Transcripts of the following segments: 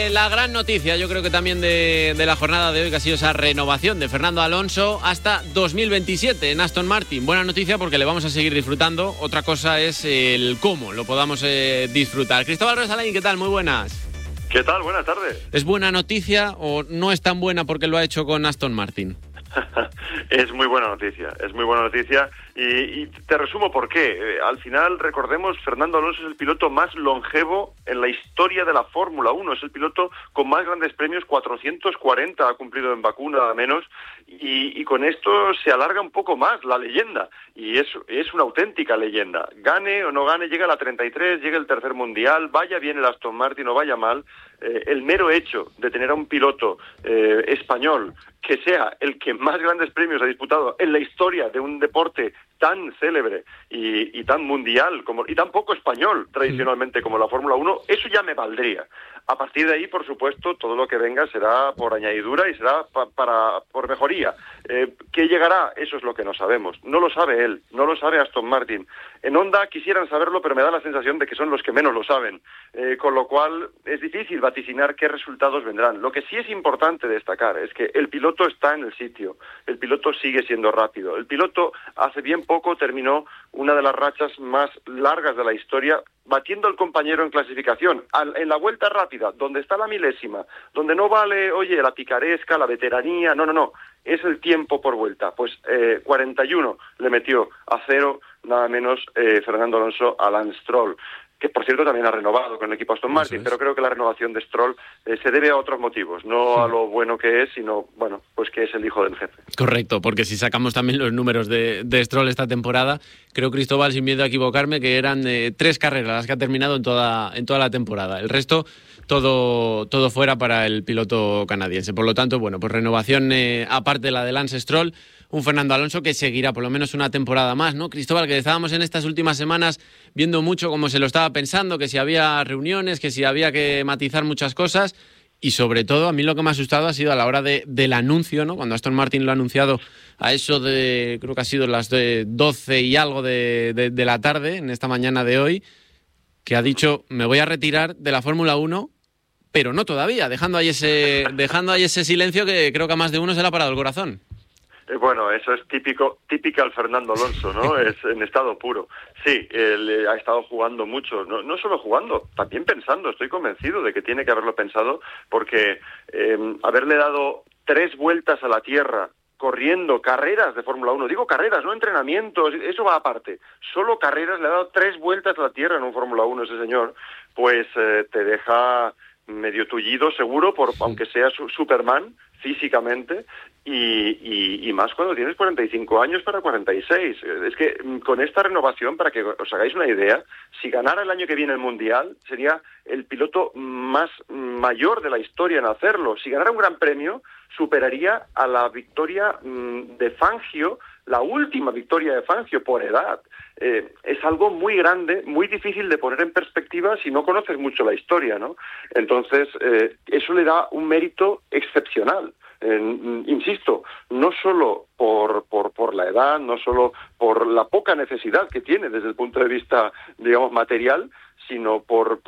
La gran noticia, yo creo que también de la jornada de hoy, que ha sido esa renovación de Fernando Alonso hasta 2027 en Aston Martin. Buena noticia porque le vamos a seguir disfrutando. Otra cosa es el cómo lo podamos disfrutar. Cristóbal Rosalén, ¿qué tal? Muy buenas. ¿Qué tal? Buenas tardes. ¿Es buena noticia o no es tan buena porque lo ha hecho con Aston Martin? Es muy buena noticia y te resumo por qué. Al final, recordemos, Fernando Alonso es el piloto más longevo en la historia de la Fórmula 1, es el piloto con más grandes premios, 440 ha cumplido en Bakú, nada menos, y con esto se alarga un poco más la leyenda, y es una auténtica leyenda. Gane o no gane, llega a la 33, llega el tercer mundial, vaya bien el Aston Martin o vaya mal, el mero hecho de tener a un piloto español que sea el que más grandes premios ha disputado en la historia de un deporte tan célebre y tan mundial y tan poco español tradicionalmente como la Fórmula 1, eso ya me valdría. A partir de ahí, por supuesto, todo lo que venga será por añadidura y será por mejoría. ¿Qué llegará? Eso es lo que no sabemos. No lo sabe él, no lo sabe Aston Martin. En Honda quisieran saberlo, pero me da la sensación de que son los que menos lo saben. Con lo cual es difícil vaticinar qué resultados vendrán. Lo que sí es importante destacar es que el piloto está en el sitio, el piloto sigue siendo rápido. El piloto hace bien poco terminó una de las rachas más largas de la historia, batiendo al compañero en clasificación, en la vuelta rápida, donde está la milésima, donde no vale, la picaresca, la veteranía, no, es el tiempo por vuelta. Pues 41 le metió a 0, nada menos Fernando Alonso a Lance Stroll, que por cierto también ha renovado con el equipo Aston Martin, pero creo que la renovación de Stroll se debe a otros motivos, no a lo bueno que es, sino, pues que es el hijo del jefe. Correcto, porque si sacamos también los números de Stroll esta temporada, creo, Cristóbal, sin miedo a equivocarme, que eran 3 carreras las que ha terminado en toda la temporada. El resto, todo fuera para el piloto canadiense. Por lo tanto, pues renovación aparte de la de Lance Stroll, un Fernando Alonso que seguirá por lo menos una temporada más, ¿no? Cristóbal, que estábamos en estas últimas semanas viendo mucho cómo se lo estaba pensando, que si había reuniones, que si había que matizar muchas cosas, y sobre todo a mí lo que me ha asustado ha sido a la hora del anuncio, ¿no? Cuando Aston Martin lo ha anunciado a eso de, creo que ha sido las 12 y algo de la tarde, en esta mañana de hoy, que ha dicho, me voy a retirar de la Fórmula 1, pero no todavía, dejando ahí ese silencio que creo que a más de uno se le ha parado el corazón. Bueno, eso es típico al Fernando Alonso, ¿no? Es en estado puro. Sí, él ha estado jugando mucho, no solo jugando, también pensando. Estoy convencido de que tiene que haberlo pensado, porque haberle dado 3 vueltas a la Tierra corriendo carreras de Fórmula 1, digo carreras, no entrenamientos, eso va aparte, solo carreras, le ha dado 3 vueltas a la Tierra en un Fórmula 1 ese señor, pues te deja medio tullido seguro, aunque sea Superman físicamente, y más cuando tienes 45 años para 46. Es que con esta renovación, para que os hagáis una idea, si ganara el año que viene el Mundial, sería el piloto mayor de la historia en hacerlo. Si ganara un gran premio, superaría a la victoria de Fangio, la última victoria de Fangio por edad. Es algo muy grande, muy difícil de poner en perspectiva si no conoces mucho la historia, ¿no? Entonces, eso le da un mérito excepcional. Insisto, no solo por la edad, no solo por la poca necesidad que tiene desde el punto de vista, digamos, material, sino por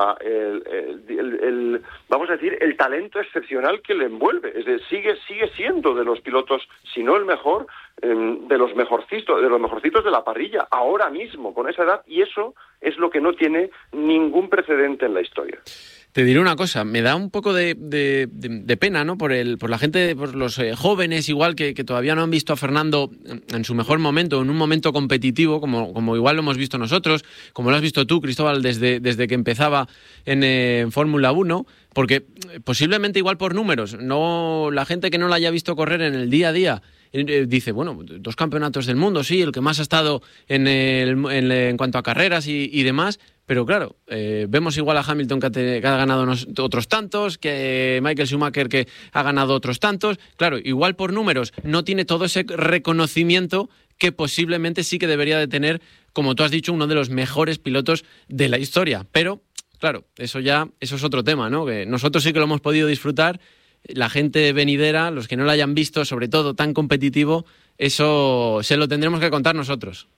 vamos a decir, el talento excepcional que le envuelve. Es decir, sigue siendo de los pilotos, si no el mejor, de los mejorcitos de la parrilla, ahora mismo, con esa edad, y eso es lo que no tiene ningún precedente en la historia. Te diré una cosa, me da un poco de pena, ¿no? Por la gente, por los jóvenes igual que todavía no han visto a Fernando en su mejor momento, en un momento competitivo, como igual lo hemos visto nosotros, como lo has visto tú, Cristóbal, desde que empezaba en Fórmula 1, porque posiblemente igual por números, no la gente que no la haya visto correr en el día a día, dice, 2 campeonatos del mundo, sí, el que más ha estado en cuanto a carreras y demás. Pero claro, vemos igual a Hamilton que ha ganado otros tantos, que Michael Schumacher que ha ganado otros tantos. Claro, igual por números no tiene todo ese reconocimiento que posiblemente sí que debería de tener, como tú has dicho, uno de los mejores pilotos de la historia. Pero, claro, eso es otro tema, ¿no? Que nosotros sí que lo hemos podido disfrutar. La gente venidera, los que no lo hayan visto, sobre todo tan competitivo, eso se lo tendremos que contar nosotros.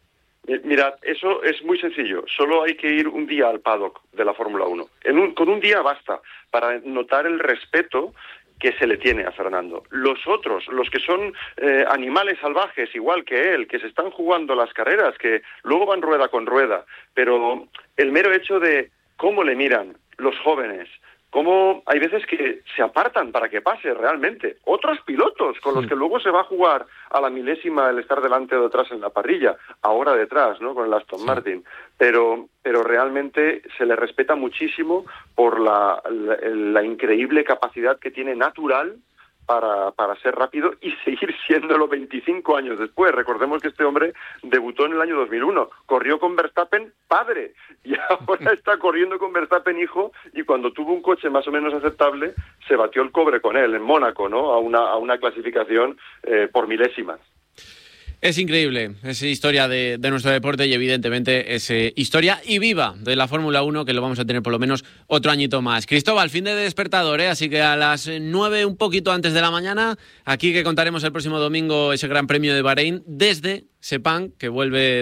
Mirad, eso es muy sencillo. Solo hay que ir un día al paddock de la Fórmula 1. Con un día basta para notar el respeto que se le tiene a Fernando. Los otros, los que son animales salvajes, igual que él, que se están jugando las carreras, que luego van rueda con rueda, pero el mero hecho de cómo le miran los jóvenes, cómo hay veces que se apartan para que pase realmente. Otros pilotos con los que luego se va a jugar a la milésima el estar delante o detrás en la parrilla, ahora detrás, ¿no?, con el Aston Martin. Pero realmente se le respeta muchísimo por la increíble capacidad que tiene natural para ser rápido y seguir siéndolo 25 años después. Recordemos que este hombre debutó en el año 2001, corrió con Verstappen padre y ahora está corriendo con Verstappen hijo, y cuando tuvo un coche más o menos aceptable se batió el cobre con él en Mónaco, ¿no?, a una clasificación por milésimas. Es increíble, es historia de nuestro deporte y evidentemente es historia y viva de la Fórmula 1, que lo vamos a tener por lo menos otro añito más. Cristóbal, fin de despertador, así que a las 9, un poquito antes de la mañana, aquí que contaremos el próximo domingo ese Gran Premio de Bahrein desde Sepang, que vuelve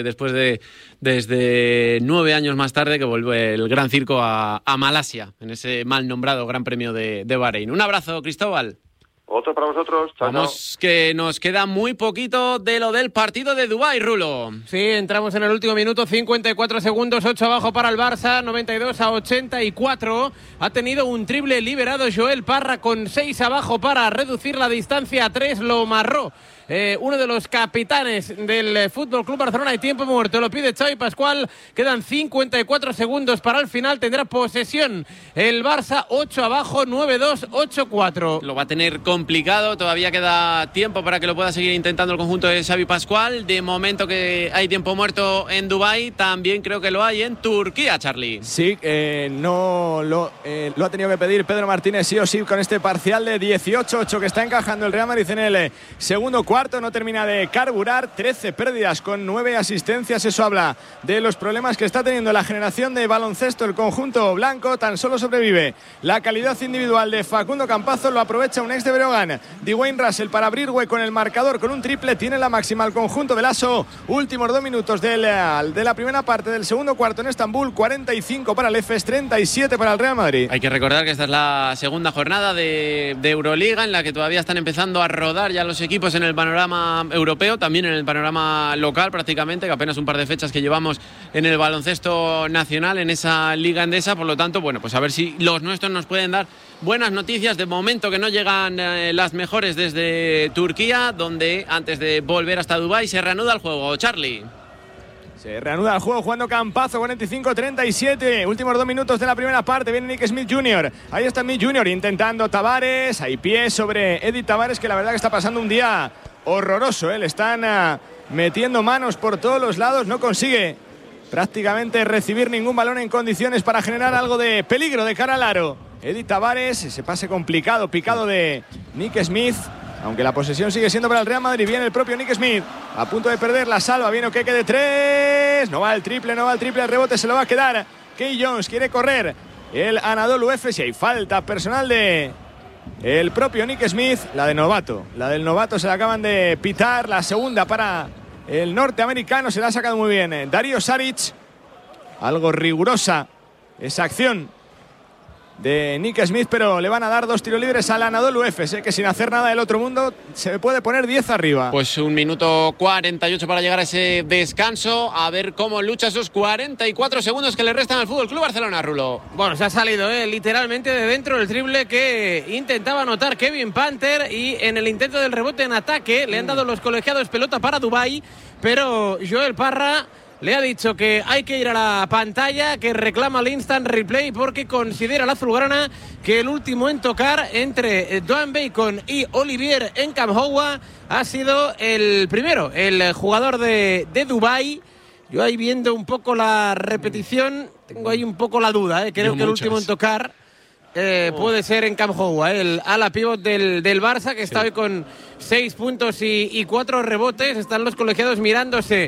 desde 9 años más tarde, que vuelve el Gran Circo a Malasia, en ese mal nombrado Gran Premio de Bahrein. Un abrazo, Cristóbal. Otro para vosotros. Chao, Vamos, que nos queda muy poquito de lo del partido de Dubái, Rulo. Sí, entramos en el último minuto, 54 segundos, 8 abajo para el Barça, 92-84. Ha tenido un triple liberado Joel Parra con 6 abajo para reducir la distancia a 3, lo marró. Uno de los capitanes del FC Barcelona. Hay tiempo muerto, lo pide Xavi Pascual. Quedan 54 segundos para el final. Tendrá posesión el Barça, 8 abajo, 9-2, 8-4. Lo va a tener complicado, todavía queda tiempo para que lo pueda seguir intentando el conjunto de Xavi Pascual. De momento que hay tiempo muerto en Dubái, también creo que lo hay en Turquía, Charlie. Sí, no lo ha tenido que pedir Pedro Martínez sí o sí con este parcial de 18-8 que está encajando el Real Madrid en el segundo cuarto. No termina de carburar, 13 pérdidas con 9 asistencias. Eso habla de los problemas que está teniendo la generación de baloncesto. El conjunto blanco tan solo sobrevive la calidad individual de Facundo Campazzo, lo aprovecha un ex de Breogán, Dwayne Russell, para abrir hueco en el marcador con un triple. Tiene la máxima el conjunto de Lasso. Últimos 2 minutos de la primera parte del segundo cuarto en Estambul. 45 para el EFES, 37 para el Real Madrid. Hay que recordar que esta es la segunda jornada de Euroliga, en la que todavía están empezando a rodar ya los equipos en el panorama europeo, también en el panorama local prácticamente, que apenas un par de fechas que llevamos en el baloncesto nacional, en esa liga endesa. Por lo tanto, bueno, pues a ver si los nuestros nos pueden dar buenas noticias. De momento que no llegan las mejores desde Turquía, donde antes de volver hasta Dubái se reanuda el juego. Charlie. Se reanuda el juego jugando Campazzo, 45-37. Últimos 2 minutos de la primera parte. Viene Nick Smith Jr. Ahí está Smith Jr. intentando Tavares. Hay pie sobre Edith Tavares, que la verdad que está pasando un día horroroso. Le están metiendo manos por todos los lados. No consigue prácticamente recibir ningún balón en condiciones para generar algo de peligro de cara al aro. Edith Tavares, ese pase complicado, picado de Nick Smith. Aunque la posesión sigue siendo para el Real Madrid. Viene el propio Nick Smith, a punto de perder la salva. Viene Okeke de 3. No va el triple, el rebote se lo va a quedar Key Jones. Quiere correr el Anadolu Efes y hay falta personal de el propio Nick Smith. La del novato se la acaban de pitar. La segunda para el norteamericano. Se la ha sacado muy bien Dario Saric. Algo rigurosa esa acción de Nick Smith, pero le van a dar 2 tiros libres al Anadolu Efes, que sin hacer nada del otro mundo se puede poner 10 arriba. Pues 1 minuto 48 para llegar a ese descanso. A ver cómo lucha esos 44 segundos que le restan al FC Barcelona, Rulo. Bueno, se ha salido literalmente de dentro el triple que intentaba anotar Kevin Panther, y en el intento del rebote en ataque le han dado los colegiados pelota para Dubái, pero Joel Parra le ha dicho que hay que ir a la pantalla, que reclama el instant replay porque considera la azulgrana que el último en tocar entre Dwayne Bacon y Olivier Nkamhoua ha sido el primero, el jugador de Dubái. Yo ahí viendo un poco la repetición, tengo ahí un poco la duda, creo que el último en tocar puede ser Nkamhoua, el ala pívot del Barça, que está hoy con 6 puntos y 4 rebotes. Están los colegiados mirándose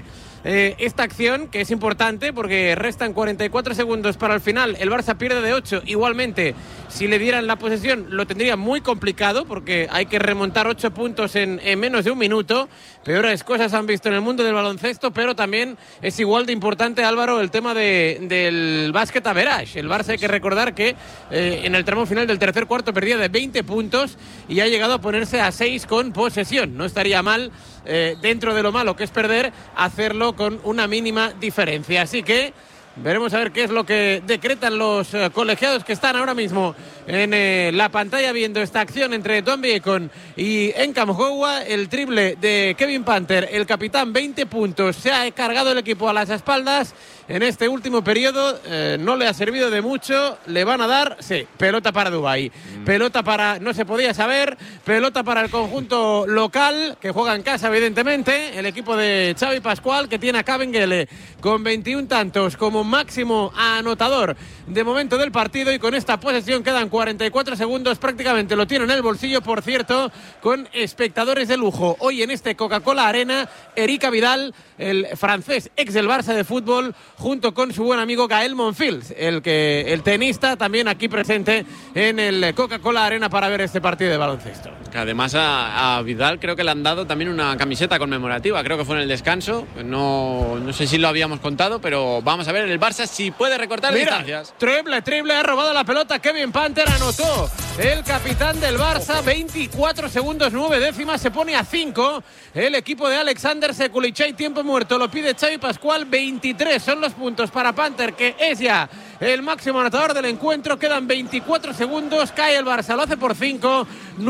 esta acción, que es importante porque restan 44 segundos para el final. El Barça pierde de 8. Igualmente, si le dieran la posesión, lo tendría muy complicado porque hay que remontar 8 puntos en menos de un minuto. Peores cosas han visto en el mundo del baloncesto, pero también es igual de importante, Álvaro, el tema del básquet average. El Barça, hay que recordar que en el tramo final del tercer cuarto perdía de 20 puntos y ha llegado a ponerse a 6 con posesión. No estaría mal, dentro de lo malo que es perder, hacerlo con una mínima diferencia. Así que veremos a ver qué es lo que decretan los colegiados que están ahora mismo en la pantalla viendo esta acción entre Tom Beacon y Encam Hogwa. El triple de Kevin Panther, el capitán, 20 puntos. Se ha cargado el equipo a las espaldas en este último periodo. No le ha servido de mucho. Le van a dar, sí, pelota para Dubái. Pelota para, no se podía saber, pelota para el conjunto local, que juega en casa, evidentemente. El equipo de Xavi Pascual, que tiene a Kabengele con 21 tantos como máximo anotador de momento del partido, y con esta posesión quedan 44 segundos, prácticamente lo tiene en el bolsillo, por cierto, con espectadores de lujo. Hoy en este Coca-Cola Arena, Erika Vidal, el francés ex del Barça de fútbol, junto con su buen amigo Gael Monfils, el tenista, también aquí presente en el Coca-Cola Arena para ver este partido de baloncesto. Que además a Vidal creo que le han dado también una camiseta conmemorativa, creo que fue en el descanso, no sé si lo habíamos contado, pero vamos a ver el Barça si puede recortar distancias. Triple, ha robado la pelota Kevin Panther, anotó el capitán del Barça, 24 segundos 9 décimas, se pone a 5 el equipo de Alexander Sekulichai, tiempo muerto, lo pide Xavi Pascual, 23 son los puntos para Panther, que es ya el máximo anotador del encuentro. Quedan 24 segundos, cae el Barça, lo hace por 5,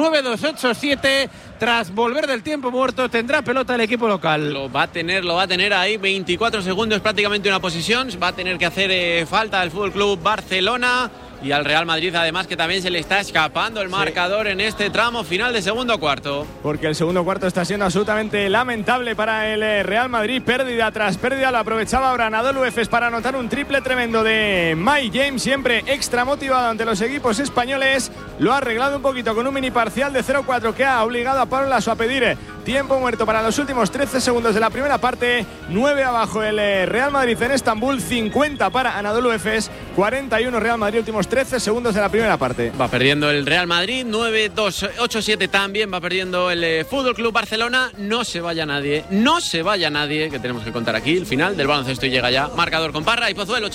9-2-8-7, tras volver del tiempo muerto tendrá pelota el equipo local. Lo va a tener ahí, 24 segundos, prácticamente una posesión. Va a tener que hacer falta al Fútbol Club Barcelona y al Real Madrid, además, que también se le está escapando el marcador en este tramo final de segundo cuarto. Porque el segundo cuarto está siendo absolutamente lamentable para el Real Madrid. Pérdida tras pérdida, lo aprovechaba ahora Anadolu Efes para anotar un triple tremendo de Mike James, siempre extra motivado ante los equipos españoles. Lo ha arreglado un poquito con un mini parcial de 0-4 que ha obligado a Pablo Laso a pedir tiempo muerto para los últimos 13 segundos de la primera parte. 9 abajo el Real Madrid en Estambul, 50 para Anadolu Efes, 41 Real Madrid, últimos 13 segundos de la primera parte. Va perdiendo el Real Madrid, 9-2-8-7 también va perdiendo el Fútbol Club Barcelona. No se vaya nadie, que tenemos que contar aquí el final del baloncesto y llega ya marcador con Parra y Pozuelo.